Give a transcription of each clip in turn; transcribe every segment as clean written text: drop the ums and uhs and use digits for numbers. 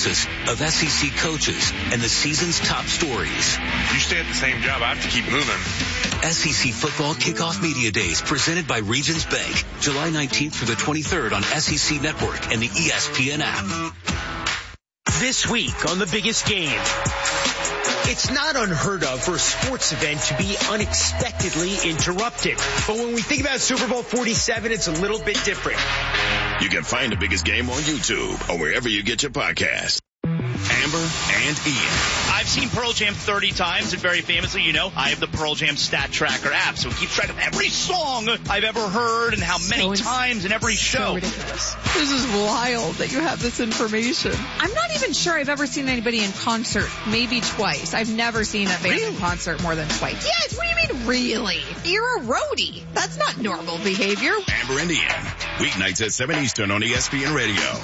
analysis of SEC coaches and the season's top stories. You stay at the same job, I have to keep moving. SEC Football Kickoff Media Days presented by Regions Bank, July 19th through the 23rd on SEC Network and the ESPN app. This week on The Biggest Game. It's not unheard of for a sports event to be unexpectedly interrupted. But when we think about Super Bowl 47, it's a little bit different. You can find The Biggest Game on YouTube or wherever you get your podcasts. Amber and Ian. I've seen Pearl Jam 30 times, and very famously, I have the Pearl Jam Stat Tracker app, so it keeps track of every song I've ever heard and how many times in every show. So ridiculous. This is wild that you have this information. I'm not even sure I've ever seen anybody in concert, maybe twice. I've never seen a band in concert more than twice. Yes, what do you mean, really? You're a roadie. That's not normal behavior. Amber and Ian, weeknights at 7 Eastern on ESPN Radio.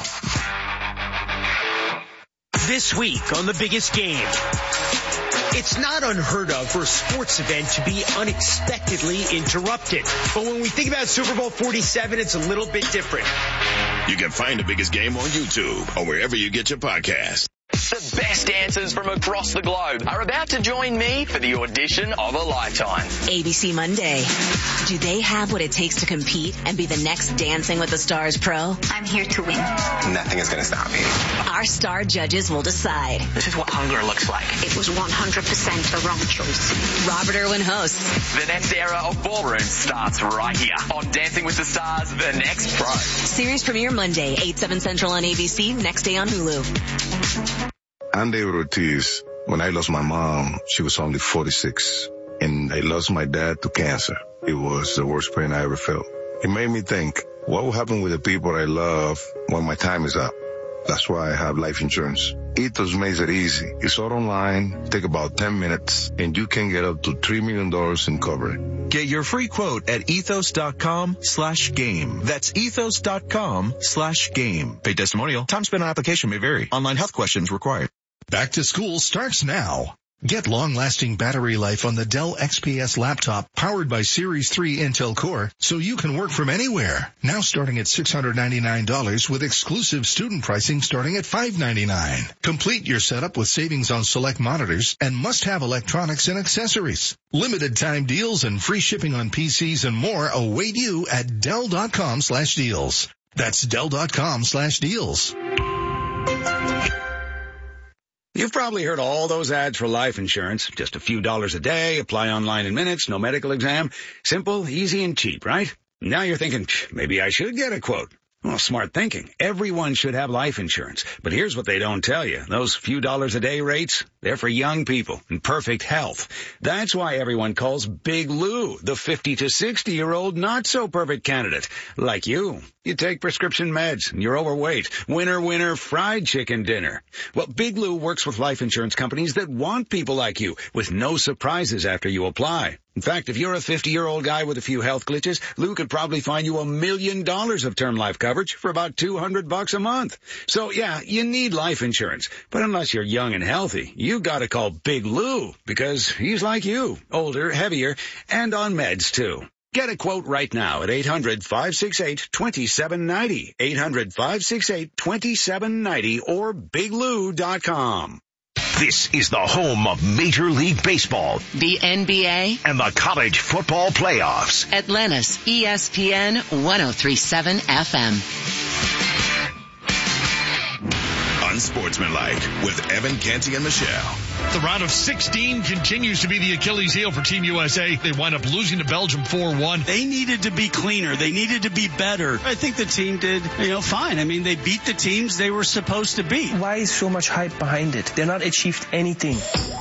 This week on The Biggest Game. It's not unheard of for a sports event to be unexpectedly interrupted. But when we think about Super Bowl 47, it's a little bit different. You can find The Biggest Game on YouTube or wherever you get your podcasts. The best dancers from across the globe are about to join me for the audition of a lifetime. ABC Monday. Do they have what it takes to compete and be the next Dancing with the Stars pro? I'm here to win. Nothing is going to stop me. Our star judges will decide. This is what hunger looks like. It was 100% the wrong choice. Robert Irwin hosts. The next era of ballroom starts right here on Dancing with the Stars, The Next Pro. Series premiere Monday, 8/7 Central on ABC, next day on Hulu. I'm David Ortiz. When I lost my mom, she was only 46. And I lost my dad to cancer. It was the worst pain I ever felt. It made me think, what will happen with the people I love when my time is up? That's why I have life insurance. Ethos makes it easy. It's all online, take about 10 minutes, and you can get up to $3 million in coverage. Get your free quote at ethos.com/game. That's ethos.com/game. Paid testimonial. Time spent on application may vary. Online health questions required. Back to school starts now. Get long-lasting battery life on the Dell XPS laptop powered by Series 3 Intel Core so you can work from anywhere. Now starting at $699 with exclusive student pricing starting at $599. Complete your setup with savings on select monitors and must-have electronics and accessories. Limited time deals and free shipping on PCs and more await you at Dell.com/deals. That's Dell.com/deals. You've probably heard all those ads for life insurance. Just a few dollars a day, apply online in minutes, no medical exam. Simple, easy, and cheap, right? Now you're thinking, maybe I should get a quote. Well, smart thinking. Everyone should have life insurance. But here's what they don't tell you. Those few dollars a day rates, they're for young people in perfect health. That's why everyone calls Big Lou the 50 to 60-year-old not-so-perfect candidate. Like you. You take prescription meds and you're overweight. Winner, winner, fried chicken dinner. Well, Big Lou works with life insurance companies that want people like you with no surprises after you apply. In fact, if you're a 50-year-old guy with a few health glitches, Lou could probably find you $1 million of term life coverage for about $200 a month. So, yeah, you need life insurance. But unless you're young and healthy, you gotta call Big Lou because he's like you, older, heavier, and on meds, too. Get a quote right now at 800-568-2790, 800-568-2790, or BigLou.com. This is the home of Major League Baseball, The NBA, and the college football playoffs. Atlanta's ESPN 1037 FM. Unsportsmanlike with Evan Canty and Michelle. The round of 16 continues to be the Achilles heel for Team USA. They wind up losing to Belgium 4-1. They needed to be cleaner. They needed to be better. I think the team did, fine. I mean, they beat the teams they were supposed to beat. Why is so much hype behind it? They're not achieved anything.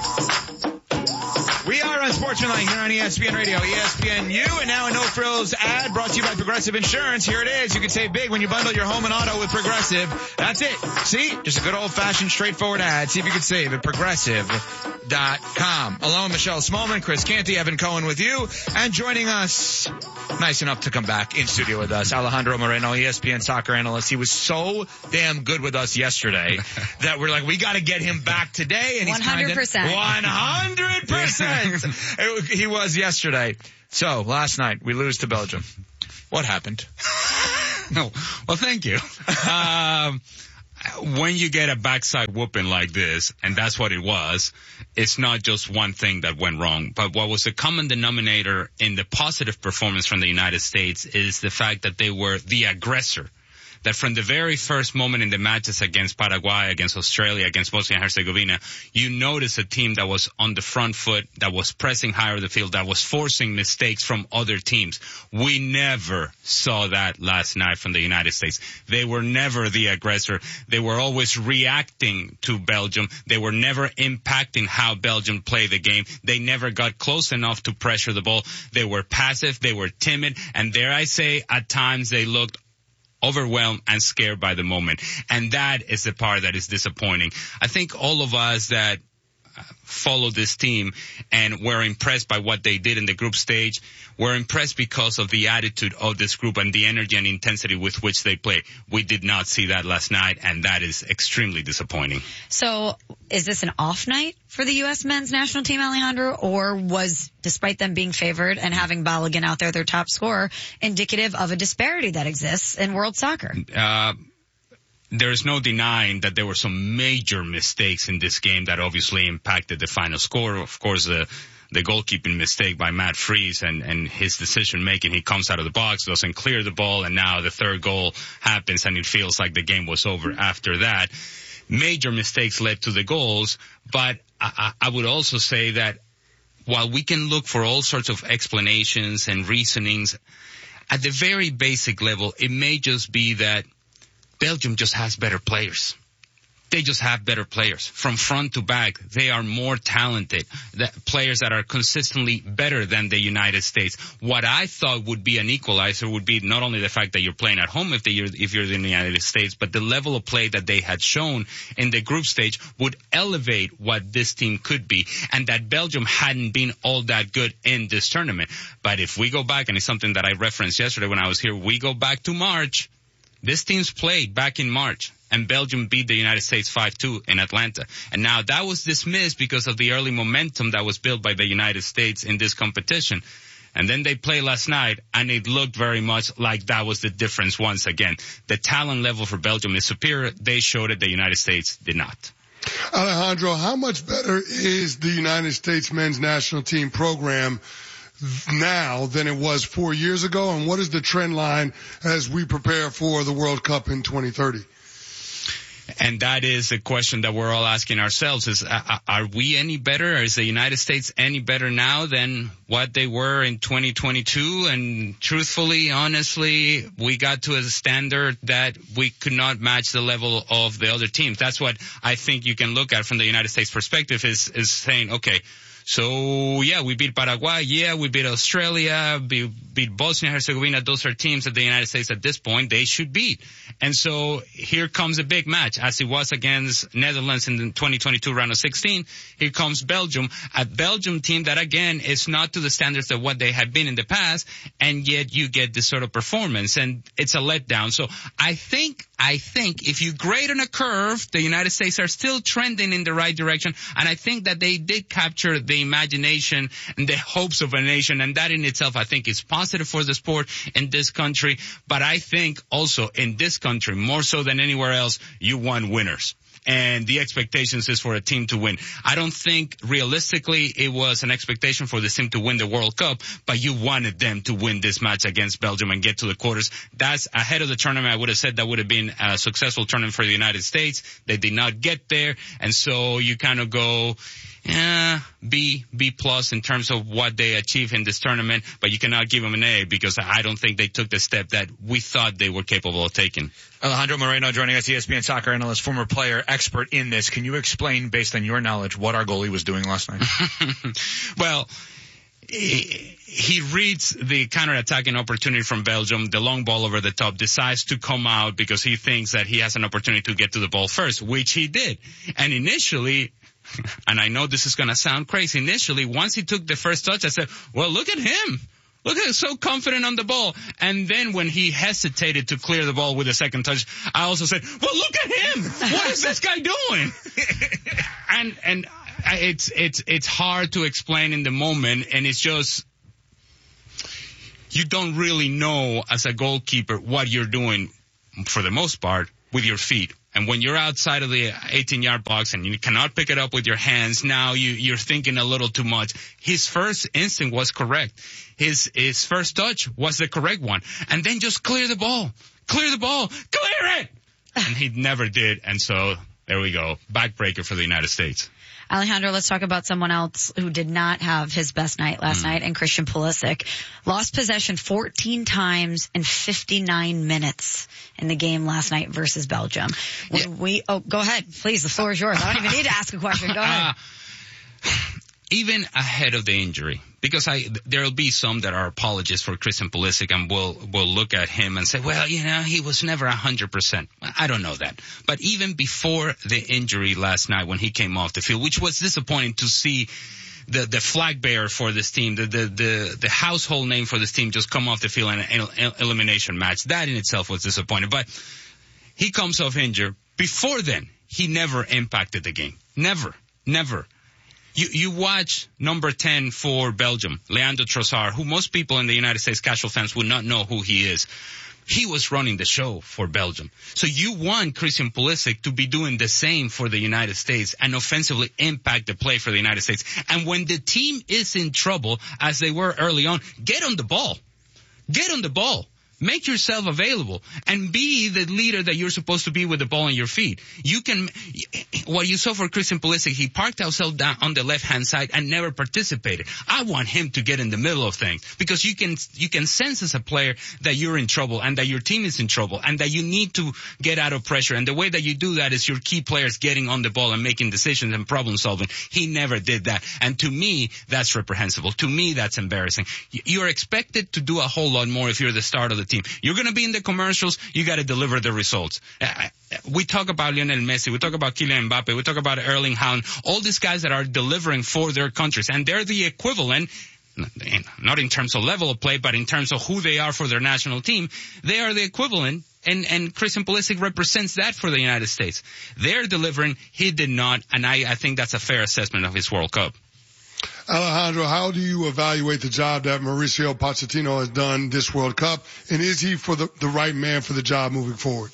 We are Unsportsmanlike here on ESPN Radio, ESPNU, and now a no-frills ad brought to you by Progressive Insurance. Here it is. You can save big when you bundle your home and auto with Progressive. That's it. See? Just a good old-fashioned, straightforward ad. See if you can save at Progressive.com. Along with Michelle Smallman, Chris Canty, Evan Cohen with you, and joining us, nice enough to come back in studio with us, Alejandro Moreno, ESPN soccer analyst. He was so damn good with us yesterday that we're like, we got to get him back today. And he's 100%. 100%. He was yesterday. So last night we lose to Belgium. What happened? No. Well, thank you. when you get a backside whooping like this, and that's what it was, it's not just one thing that went wrong. But what was the common denominator in the positive performance from the United States is the fact that they were the aggressor. That from the very first moment in the matches against Paraguay, against Australia, against Bosnia and Herzegovina, you notice a team that was on the front foot, that was pressing higher the field, that was forcing mistakes from other teams. We never saw that last night from the United States. They were never the aggressor. They were always reacting to Belgium. They were never impacting how Belgium played the game. They never got close enough to pressure the ball. They were passive. They were timid. And dare I say, at times they looked overwhelmed and scared by the moment. And that is the part that is disappointing. I think all of us that follow this team and were impressed by what they did in the group stage were impressed because of the attitude of this group and the energy and intensity with which they play. We did not see that last night, and that is extremely disappointing. So is this an off night for the U.S. men's national team, Alejandro, or was, despite them being favored and having Balogun out there, their top scorer, indicative of a disparity that exists in world soccer? There's no denying that there were some major mistakes in this game that obviously impacted the final score. Of course, the goalkeeping mistake by Matt Freese and his decision making. He comes out of the box, doesn't clear the ball, and now the third goal happens and it feels like the game was over after that. Major mistakes led to the goals, but I would also say that while we can look for all sorts of explanations and reasonings, at the very basic level, it may just be that Belgium just has better players. They just have better players. From front to back, they are more talented. The players that are consistently better than the United States. What I thought would be an equalizer would be not only the fact that you're playing at home if you're in the United States, but the level of play that they had shown in the group stage would elevate what this team could be, and that Belgium hadn't been all that good in this tournament. But if we go back, and it's something that I referenced yesterday when I was here, we go back to March. This team's played back in March, and Belgium beat the United States 5-2 in Atlanta. And now that was dismissed because of the early momentum that was built by the United States in this competition. And then they played last night, and it looked very much like that was the difference once again. The talent level for Belgium is superior. They showed it. The United States did not. Alejandro, how much better is the United States men's national team program now than it was 4 years ago, and what is the trend line as we prepare for the World Cup in 2030? And that is the question that we're all asking ourselves is, are we any better? Is the United States any better now than what they were in 2022? And truthfully, honestly, we got to a standard that we could not match the level of the other teams. That's what I think you can look at from the United States perspective is saying, okay, so, yeah, we beat Paraguay. Yeah, we beat Australia, beat Bosnia and Herzegovina. Those are teams that the United States at this point, they should beat. And so here comes a big match, as it was against Netherlands in the 2022 round of 16. Here comes Belgium, a Belgium team that, again, is not to the standards of what they have been in the past, and yet you get this sort of performance, and it's a letdown. So I think if you grade on a curve, the United States are still trending in the right direction, and I think that they did capture the imagination and the hopes of a nation, and that in itself I think is positive for the sport in this country. But I think also in this country, more so than anywhere else, you want winners. And the expectations is for a team to win. I don't think realistically it was an expectation for this team to win the World Cup, but you wanted them to win this match against Belgium and get to the quarters. That's ahead of the tournament. I would have said that would have been a successful tournament for the United States. They did not get there. And so you kind of go, B plus in terms of what they achieved in this tournament, but you cannot give them an A because I don't think they took the step that we thought they were capable of taking. Alejandro Moreno joining us, ESPN soccer analyst, former player, expert in this. Can you explain, based on your knowledge, what our goalie was doing last night? Well, he reads the counter-attacking opportunity from Belgium, the long ball over the top, decides to come out because he thinks that he has an opportunity to get to the ball first, which he did. And initially, and I know this is going to sound crazy, initially, once he took the first touch, I said, well, look at him. Look at him, so confident on the ball. And then when he hesitated to clear the ball with the second touch, I also said, well, look at him. What is this guy doing? and it's hard to explain in the moment, and it's just, you don't really know as a goalkeeper what you're doing for the most part with your feet. And when you're outside of the 18-yard box and you cannot pick it up with your hands, now you're thinking a little too much. His first instinct was correct. His first touch was the correct one. And then just clear the ball. Clear the ball. Clear it! And he never did. And so there we go. Backbreaker for the United States. Alejandro, let's talk about someone else who did not have his best night last night, and Christian Pulisic. Lost possession 14 times in 59 minutes in the game last night versus Belgium. Go ahead. Please, the floor is yours. I don't even need to ask a question. Go ahead. Even ahead of the injury, because there'll be some that are apologists for Christian Pulisic and will look at him and say, well, he was never 100%. I don't know that. But even before the injury last night when he came off the field, which was disappointing to see the flag bearer for this team, the household name for this team just come off the field in an elimination match. That in itself was disappointing. But he comes off injured. Before then, he never impacted the game. Never. You watch number 10 for Belgium, Leandro Trossard, who most people in the United States, casual fans, would not know who he is. He was running the show for Belgium. So you want Christian Pulisic to be doing the same for the United States and offensively impact the play for the United States. And when the team is in trouble, as they were early on, get on the ball. Get on the ball. Make yourself available and be the leader that you're supposed to be with the ball on your feet. What you saw for Christian Pulisic, he parked himself down on the left-hand side and never participated. I want him to get in the middle of things because you can sense as a player that you're in trouble and that your team is in trouble and that you need to get out of pressure. And the way that you do that is your key players getting on the ball and making decisions and problem solving. He never did that. And to me, that's reprehensible. To me, that's embarrassing. You're expected to do a whole lot more if you're the start of the team. You're going to be in the commercials. You got to deliver the results. We talk about Lionel Messi. We talk about Kylian Mbappe. We talk about Erling Haaland. All these guys that are delivering for their countries. And they're the equivalent, not in terms of level of play, but in terms of who they are for their national team. They are the equivalent. And Christian Pulisic represents that for the United States. They're delivering. He did not. And I think that's a fair assessment of his World Cup. Alejandro, how do you evaluate the job that Mauricio Pochettino has done this World Cup? And is he for the right man for the job moving forward?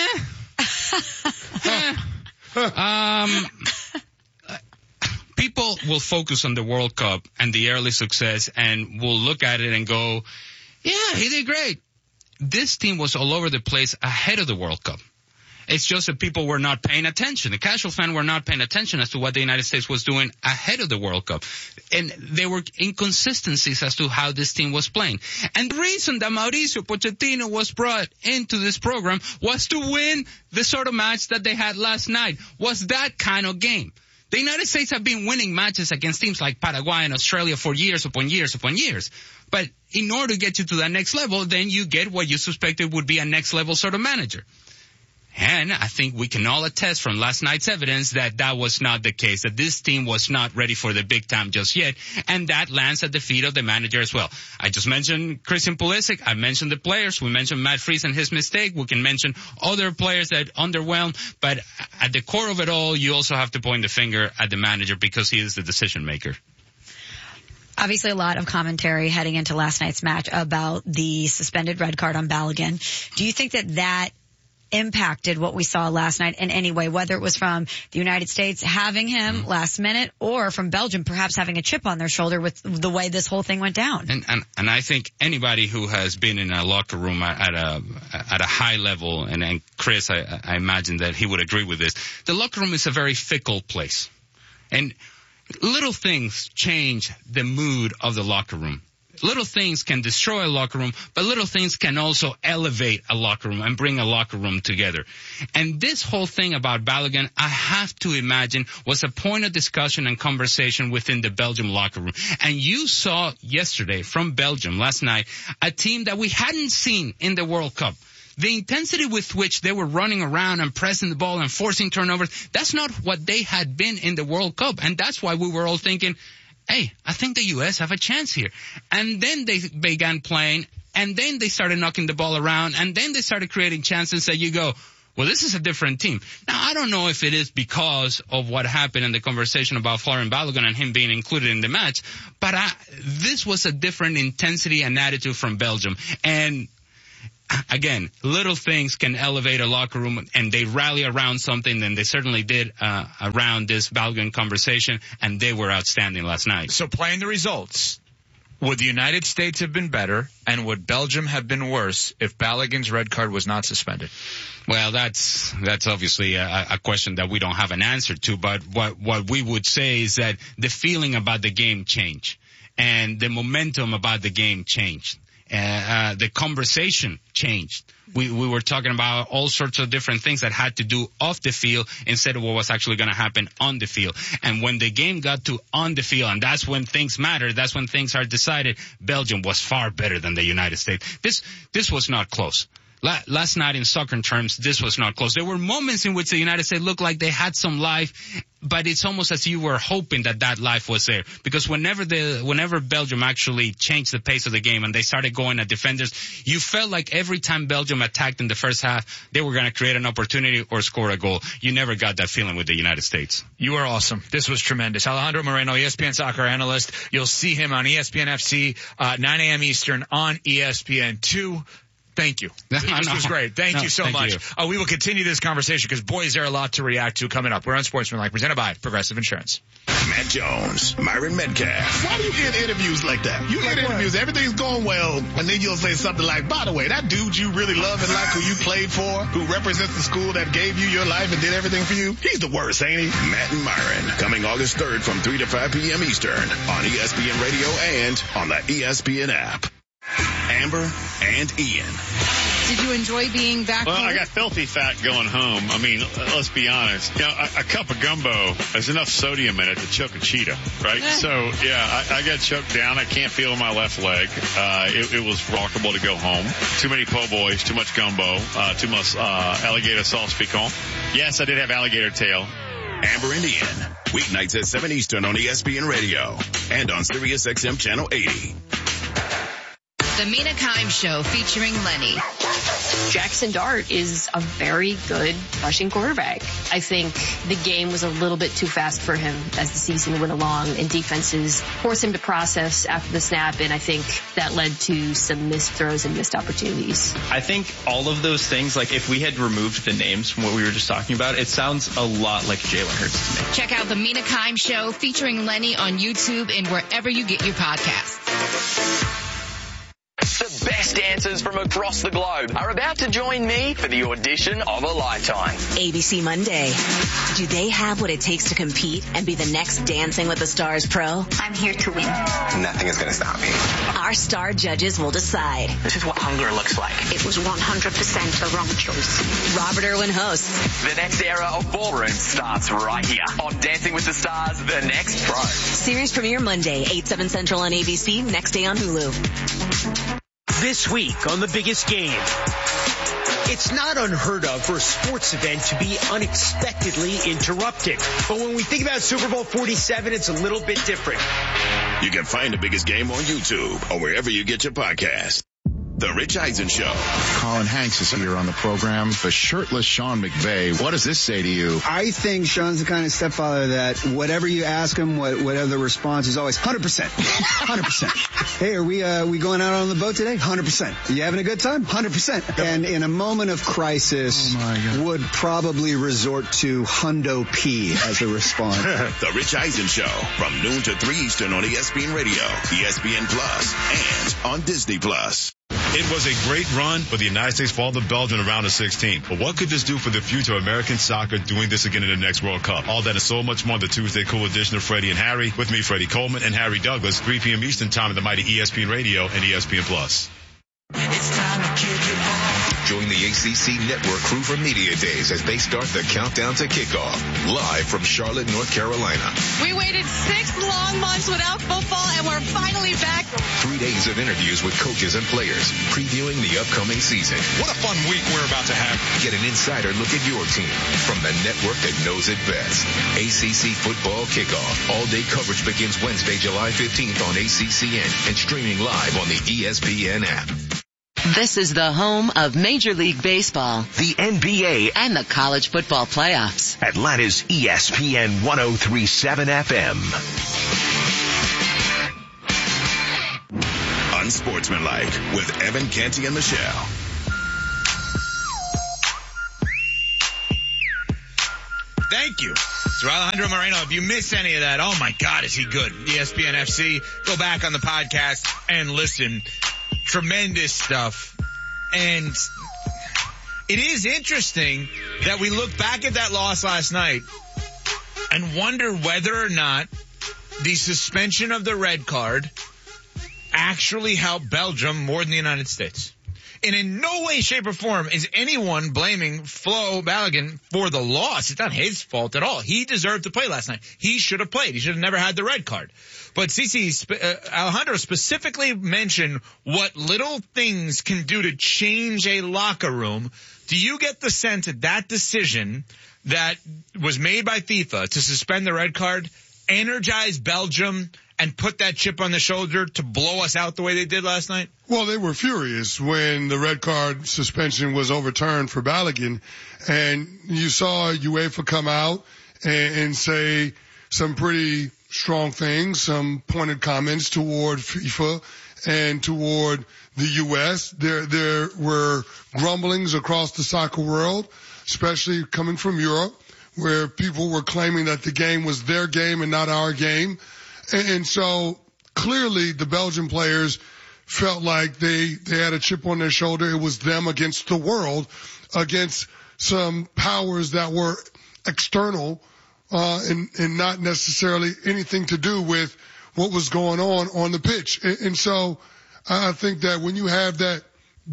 People will focus on the World Cup and the early success and will look at it and go, yeah, he did great. This team was all over the place ahead of the World Cup. It's just that people were not paying attention. The casual fan were not paying attention as to what the United States was doing ahead of the World Cup. And there were inconsistencies as to how this team was playing. And the reason that Mauricio Pochettino was brought into this program was to win the sort of match that they had last night, was that kind of game. The United States have been winning matches against teams like Paraguay and Australia for years upon years upon years. But in order to get you to that next level, then you get what you suspected would be a next level sort of manager. And I think we can all attest from last night's evidence that that was not the case, that this team was not ready for the big time just yet, and that lands at the feet of the manager as well. I just mentioned Christian Pulisic. I mentioned the players. We mentioned Matt Freese and his mistake. We can mention other players that underwhelmed, but at the core of it all, you also have to point the finger at the manager because he is the decision maker. Obviously a lot of commentary heading into last night's match about the suspended red card on Balogun. Do you think that impacted what we saw last night in any way, whether it was from the United States having him last minute or from Belgium perhaps having a chip on their shoulder with the way this whole thing went down? And I think anybody who has been in a locker room at a high level, and Chris, I imagine that he would agree with this, the locker room is a very fickle place. And little things change the mood of the locker room. Little things can destroy a locker room, but little things can also elevate a locker room and bring a locker room together. And this whole thing about Balogun, I have to imagine, was a point of discussion and conversation within the Belgium locker room. And you saw yesterday from Belgium last night a team that we hadn't seen in the World Cup. The intensity with which they were running around and pressing the ball and forcing turnovers, that's not what they had been in the World Cup. And that's why we were all thinking, hey, I think the U.S. have a chance here. And then they began playing, and then they started knocking the ball around, and then they started creating chances that you go, well, this is a different team. Now, I don't know if it is because of what happened in the conversation about Florian Balogun and him being included in the match, but this was a different intensity and attitude from Belgium. And again, little things can elevate a locker room, and they rally around something, and they certainly did around this Balogun conversation, and they were outstanding last night. So playing the results, would the United States have been better, and would Belgium have been worse if Balogun's red card was not suspended? Well, that's obviously a question that we don't have an answer to, but what we would say is that the feeling about the game changed, and the momentum about the game changed. The conversation changed. We were talking about all sorts of different things that had to do off the field instead of what was actually going to happen on the field. And when the game got to on the field, and that's when things matter, that's when things are decided, Belgium was far better than the United States. This was not close. Last night in soccer terms, this was not close. There were moments in which the United States looked like they had some life, but it's almost as you were hoping that life was there. Because whenever Belgium actually changed the pace of the game and they started going at defenders, you felt like every time Belgium attacked in the first half, they were going to create an opportunity or score a goal. You never got that feeling with the United States. You are awesome. This was tremendous. Alejandro Moreno, ESPN soccer analyst. You'll see him on ESPN FC, 9 a.m. Eastern on ESPN2. Thank you. This was great. Thank you so much. We will continue this conversation because, boy, is there a lot to react to coming up. We're on Sportsmanlike, presented by Progressive Insurance. Matt Jones, Myron Metcalf. Why do you get interviews like that? You get interviews, everything's going well, and then you'll say something like, by the way, that dude you really love and like who you played for, who represents the school that gave you your life and did everything for you, he's the worst, ain't he? Matt and Myron, coming August 3rd from 3 to 5 p.m. Eastern on ESPN Radio and on the ESPN app. Amber and Ian. Did you enjoy being back home? Well, I got filthy fat going home. I mean, let's be honest. You know, a cup of gumbo has enough sodium in it to choke a cheetah, right? So, yeah, I got choked down. I can't feel my left leg. It was rockable to go home. Too many po' boys, too much gumbo, too much alligator sauce piquant. Yes, I did have alligator tail. Amber and Ian, weeknights at 7 Eastern on ESPN Radio and on Sirius XM Channel 80. The Mina Kimes Show featuring Lenny. Jackson Dart is a very good rushing quarterback. I think the game was a little bit too fast for him as the season went along, and defenses forced him to process after the snap, and I think that led to some missed throws and missed opportunities. I think all of those things, like if we had removed the names from what we were just talking about, it sounds a lot like Jalen Hurts to me. Check out The Mina Kimes Show featuring Lenny on YouTube and wherever you get your podcasts. The best dancers from across the globe are about to join me for the audition of a lifetime. ABC Monday. Do they have what it takes to compete and be the next Dancing with the Stars pro? I'm here to win. Nothing is going to stop me. Our star judges will decide. This is what hunger looks like. It was 100% the wrong choice. Robert Irwin hosts. The next era of ballroom starts right here on Dancing with the Stars, The Next Pro. Series premiere Monday, 8/7 Central on ABC, next day on Hulu. This week on The Biggest Game. It's not unheard of for a sports event to be unexpectedly interrupted. But when we think about Super Bowl 47, it's a little bit different. You can find The Biggest Game on YouTube or wherever you get your podcasts. The Rich Eisen Show. Colin Hanks is here on the program. The shirtless Sean McVay. What does this say to you? I think Sean's the kind of stepfather that whatever you ask him, whatever the response is always 100%. 100%. Hey, are we going out on the boat today? 100%. Are you having a good time? 100%. And in a moment of crisis, would probably resort to Hundo P as a response. The Rich Eisen Show from noon to 3 Eastern on ESPN Radio, ESPN Plus, and on Disney Plus. It was a great run for the United States fall to Belgium in round of 16. But what could this do for the future of American soccer doing this again in the next World Cup? All that and so much more on the Tuesday Cool edition of Freddie and Harry. With me, Freddie Coleman and Harry Douglas, 3 p.m. Eastern time on the mighty ESPN Radio and ESPN Plus. It's time to kick it off. Join the ACC Network crew for Media Days as they start the countdown to kickoff. Live from Charlotte, North Carolina. We waited 6 long months without football, and we're finally back. 3 days of interviews with coaches and players, previewing the upcoming season. What a fun week we're about to have. Get an insider look at your team from the network that knows it best. ACC Football Kickoff. All-day coverage begins Wednesday, July 15th on ACCN and streaming live on the ESPN app. This is the home of Major League Baseball, the NBA, and the college football playoffs. Atlanta's ESPN 103.7 FM. Unsportsmanlike with Evan Canty and Michelle. Thank you. So Alejandro Moreno, if you miss any of that, oh my God, is he good? ESPN FC, go back on the podcast and listen. Tremendous stuff. And it is interesting that we look back at that loss last night and wonder whether or not the suspension of the red card actually helped Belgium more than the United States. And in no way, shape, or form is anyone blaming Flo Balogun for the loss. It's not his fault at all. He deserved to play last night. He should have played. He should have never had the red card. But Alejandro specifically mentioned what little things can do to change a locker room. Do you get the sense that that decision that was made by FIFA to suspend the red card energized Belgium and put that chip on the shoulder to blow us out the way they did last night? Well, they were furious when the red card suspension was overturned for Balogun, and you saw UEFA come out and say some pretty strong things, some pointed comments toward FIFA and toward the U.S. There were grumblings across the soccer world, especially coming from Europe, where people were claiming that the game was their game and not our game. And so clearly the Belgian players felt like they had a chip on their shoulder. It was them against the world, against some powers that were external, and not necessarily anything to do with what was going on the pitch. And so I think that when you have that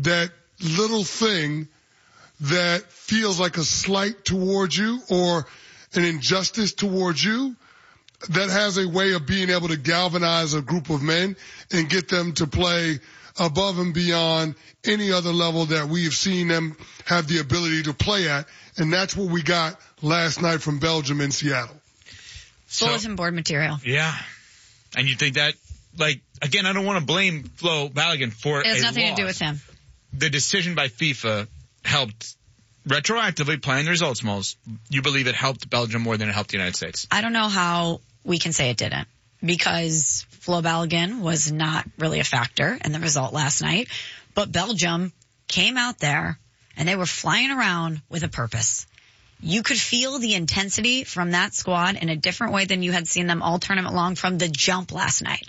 little thing that feels like a slight towards you or an injustice towards you, that has a way of being able to galvanize a group of men and get them to play above and beyond any other level that we've seen them have the ability to play at. And that's what we got last night from Belgium in Seattle. Bulletin board material. Yeah. And you think that, like, again, I don't want to blame Flo Balogun for it. It has nothing to do with him. The decision by FIFA helped retroactively playing the results, Moles. You believe it helped Belgium more than it helped the United States? I don't know how we can say it didn't, because Flo Balogun was not really a factor in the result last night. But Belgium came out there and they were flying around with a purpose. You could feel the intensity from that squad in a different way than you had seen them all tournament long from the jump last night.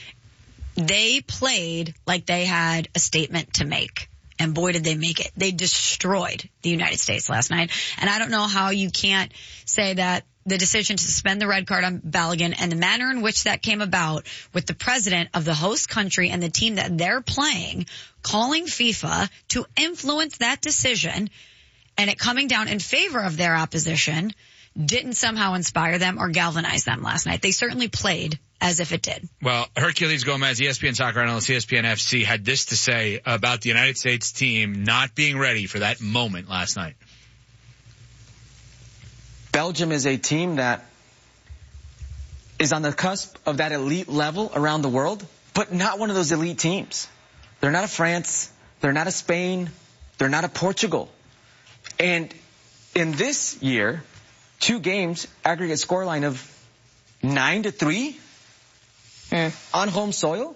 They played like they had a statement to make. And boy, did they make it. They destroyed the United States last night. And I don't know how you can't say that the decision to suspend the red card on Balogun and the manner in which that came about with the president of the host country and the team that they're playing calling FIFA to influence that decision and it coming down in favor of their opposition didn't somehow inspire them or galvanize them last night. They certainly played as if it did. Well, Herculez Gomez, ESPN soccer analyst, ESPN FC, had this to say about the United States team not being ready for that moment last night. Belgium is a team that is on the cusp of that elite level around the world, but not one of those elite teams. They're not a France. They're not a Spain. They're not a Portugal. And in this year, 2 games, aggregate scoreline of 9-3 on home soil.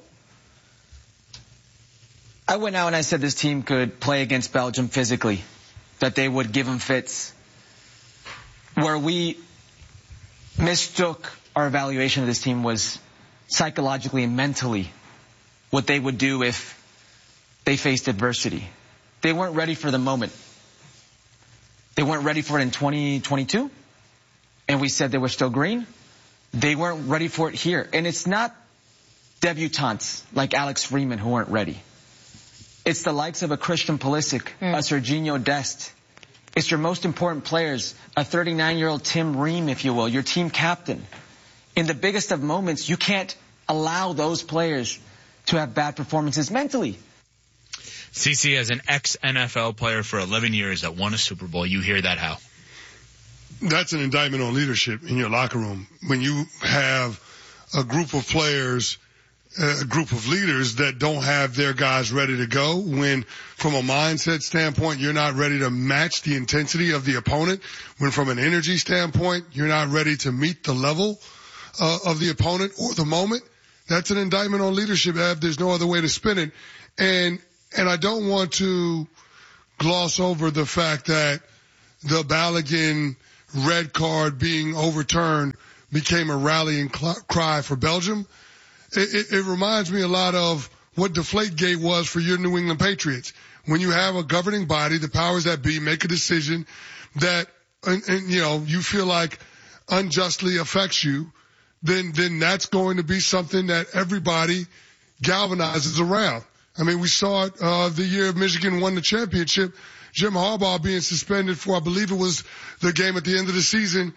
I went out and I said this team could play against Belgium physically, that they would give them fits. Where we mistook our evaluation of this team was psychologically and mentally what they would do if they faced adversity. They weren't ready for the moment. They weren't ready for it in 2022, and we said they were still green. They weren't ready for it here. And it's not debutantes like Alex Freeman who weren't ready. It's the likes of a Christian Pulisic, a Serginho Dest. It's your most important players, a 39-year-old Tim Ream, if you will, your team captain. In the biggest of moments, you can't allow those players to have bad performances mentally. CC, as an ex-NFL player for 11 years that won a Super Bowl, you hear that how? That's an indictment on leadership in your locker room. When you have a group of players, a group of leaders that don't have their guys ready to go, when from a mindset standpoint, you're not ready to match the intensity of the opponent, when from an energy standpoint, you're not ready to meet the level of the opponent or the moment, that's an indictment on leadership, Ab. There's no other way to spin it. And I don't want to gloss over the fact that the Balogun red card being overturned became a rallying cry for Belgium. It reminds me a lot of what Deflategate was for your New England Patriots. When you have a governing body, the powers that be make a decision that, you feel like unjustly affects you, then that's going to be something that everybody galvanizes around. I mean, we saw it, the year Michigan won the championship, Jim Harbaugh being suspended for, I believe it was the game at the end of the season,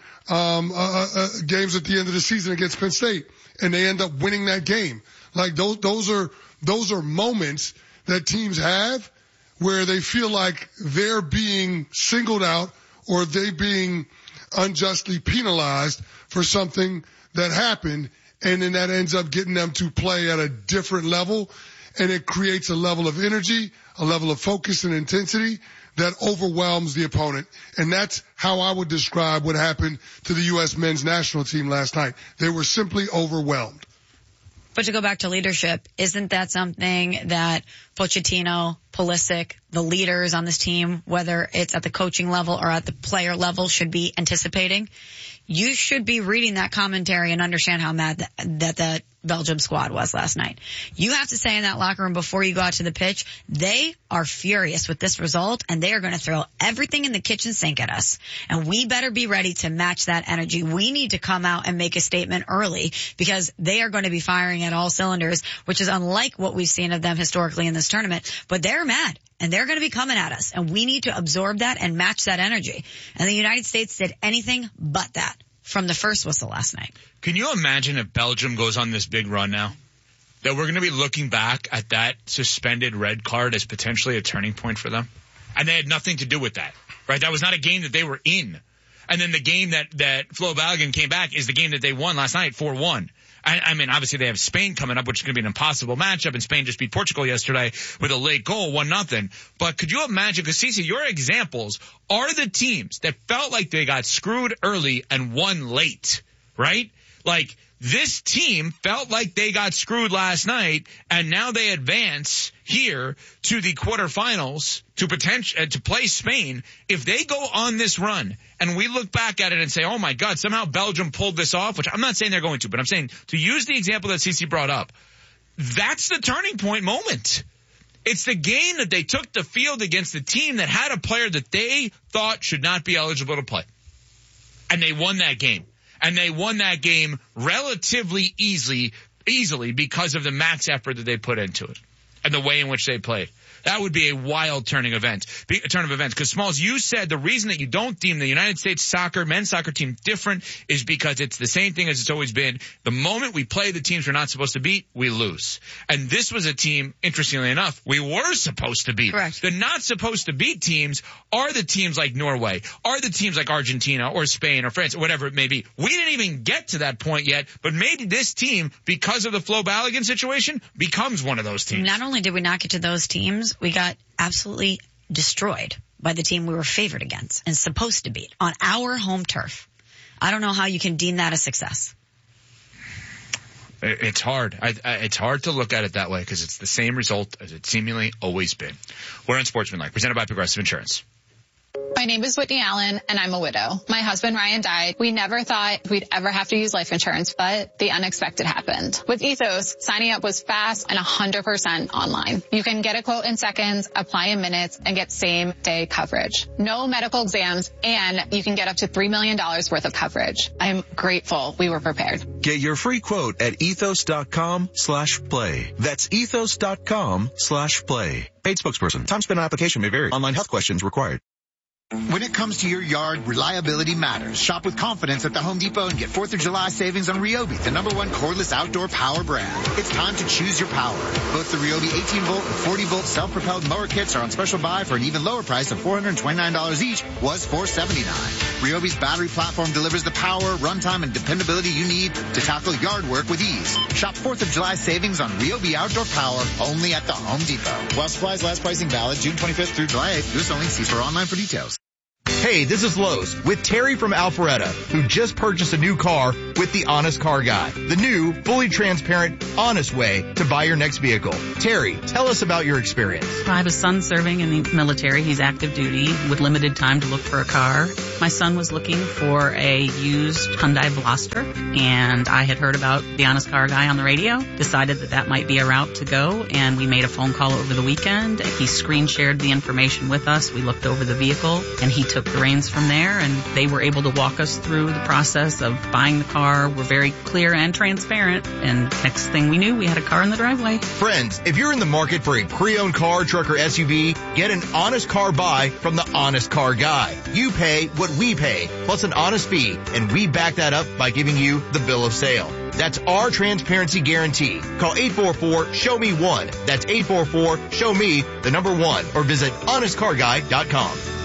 games at the end of the season against Penn State. And they end up winning that game. Like those are moments that teams have where they feel like they're being singled out or they being unjustly penalized for something that happened, and then that ends up getting them to play at a different level, and it creates a level of energy, a level of focus and intensity that overwhelms the opponent. And that's how I would describe what happened to the U.S. men's national team last night. They were simply overwhelmed. But to go back to leadership, isn't that something that Pochettino, Pulisic, the leaders on this team, whether it's at the coaching level or at the player level, should be anticipating? You should be reading that commentary and understand how mad that Belgium squad was last night. You have to stay in that locker room before you go out to the pitch. They are furious with this result, and they are going to throw everything in the kitchen sink at us. And we better be ready to match that energy. We need to come out and make a statement early because they are going to be firing at all cylinders, which is unlike what we've seen of them historically in this tournament. But they're mad, and they're going to be coming at us, and we need to absorb that and match that energy. And the United States did anything but that from the first whistle last night. Can you imagine if Belgium goes on this big run now? That we're going to be looking back at that suspended red card as potentially a turning point for them? And they had nothing to do with that, right? That was not a game that they were in. And then the game that Flo Balogun came back is the game that they won last night, 4-1. I mean, obviously they have Spain coming up, which is going to be an impossible matchup, and Spain just beat Portugal yesterday with a late goal, 1-0. But could you imagine, because Cece, your examples are the teams that felt like they got screwed early and won late, right? Like, this team felt like they got screwed last night, and now they advance here to the quarterfinals to play Spain. If they go on this run and we look back at it and say, oh my God, somehow Belgium pulled this off, which I'm not saying they're going to, but I'm saying to use the example that Cece brought up, that's the turning point moment. It's the game that they took the field against the team that had a player that they thought should not be eligible to play. And they won that game. And they won that game relatively easily because of the max effort that they put into it and the way in which they played. That would be a wild turn of events. Because, Smalls, you said the reason that you don't deem the United States men's soccer team different is because it's the same thing as it's always been. The moment we play the teams we're not supposed to beat, we lose. And this was a team, interestingly enough, we were supposed to beat. Correct. The not supposed to beat teams are the teams like Norway, are the teams like Argentina or Spain or France or whatever it may be. We didn't even get to that point yet, but maybe this team, because of the Flo Balogun situation, becomes one of those teams. Not only did we not get to those teams, we got absolutely destroyed by the team we were favored against and supposed to beat on our home turf. I don't know how you can deem that a success. It's hard. It's hard to look at it that way because it's the same result as it's seemingly always been. We're on Sportsmanlike, presented by Progressive Insurance. My name is Whitney Allen, and I'm a widow. My husband, Ryan, died. We never thought we'd ever have to use life insurance, but the unexpected happened. With Ethos, signing up was fast and 100% online. You can get a quote in seconds, apply in minutes, and get same-day coverage. No medical exams, and you can get up to $3 million worth of coverage. I'm grateful we were prepared. Get your free quote at ethos.com/play. That's ethos.com/play. Paid spokesperson. Time spent on application may vary. Online health questions required. When it comes to your yard, reliability matters. Shop with confidence at the Home Depot and get 4th of July savings on Ryobi, the #1 cordless outdoor power brand. It's time to choose your power. Both the Ryobi 18-volt and 40-volt self-propelled mower kits are on special buy for an even lower price of $429 each, was $479. Ryobi's battery platform delivers the power, runtime, and dependability you need to tackle yard work with ease. Shop 4th of July savings on Ryobi outdoor power only at the Home Depot. While supplies last, pricing valid June 25th through July 8th. This only. See store online for details. Hey, this is Lowe's with Terry from Alpharetta, who just purchased a new car with the Honest Car Guy. The new, fully transparent, honest way to buy your next vehicle. Terry, tell us about your experience. I have a son serving in the military. He's active duty with limited time to look for a car. My son was looking for a used Hyundai Veloster, and I had heard about the Honest Car Guy on the radio, decided that might be a route to go, and we made a phone call over the weekend. He screen shared the information with us. We looked over the vehicle, and he took the reins from there, and they were able to walk us through the process of buying the car. We're very clear and transparent, and next thing we knew, we had a car in the driveway. Friends, if you're in the market for a pre-owned car, truck, or SUV, get an honest car buy from the Honest Car Guy. You pay what we pay, plus an honest fee, and we back that up by giving you the bill of sale. That's our transparency guarantee. Call 844-SHOW-ME-1. That's 844-SHOW-ME, the number 1, or visit honestcarguy.com.